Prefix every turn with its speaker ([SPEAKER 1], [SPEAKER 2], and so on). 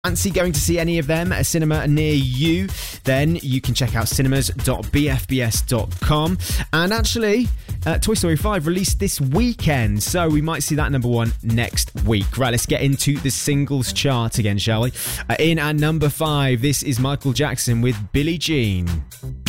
[SPEAKER 1] Fancy going to see any of them at a cinema near you, then you can check out cinemas.bfbs.com. And actually, Toy Story 5 released this weekend, so we might see that number 1 next week. Right, let's get into the singles chart again, shall we? In at number 5, this is Michael Jackson with Billie Jean.